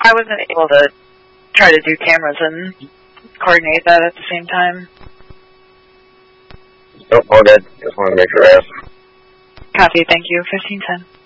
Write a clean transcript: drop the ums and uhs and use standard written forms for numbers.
I wasn't able to try to do cameras and coordinate that at the same time. Nope, all good. Just wanted to make sure I asked. Copy, thank you. 1510.